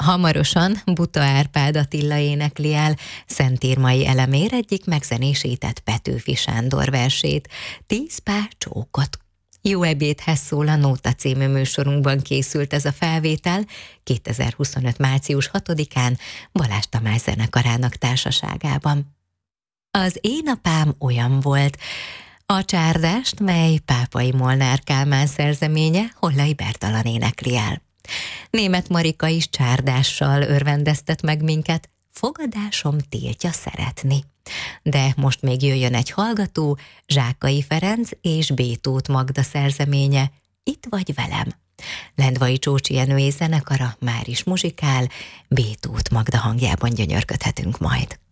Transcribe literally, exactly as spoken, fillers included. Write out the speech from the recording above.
Hamarosan Buta Árpád Attila énekli el Szentírmai Elemér egyik megzenésített Petőfi Sándor versét, Tíz pár csókot. Jó ebédhez szól a Nóta című műsorunkban készült ez a felvétel kétezer-huszonöt. március hatodikán Balázs Tamás zenekarának társaságában. Az Én apám olyan volt. A csárdást, mely Pápai Molnár Kálmán szerzeménye, Hollai Bertalan énekli el. Németh Marika is csárdással örvendeztet meg minket, Fogadásom tiltja szeretni. De most még jöjjön egy hallgató, Zsákai Ferenc és B. Tóth Magda szerzeménye, Itt vagy velem. Lendvai Csócsi Jenő zenekara már is muzsikál, B. Tóth Magda hangjában gyönyörködhetünk majd.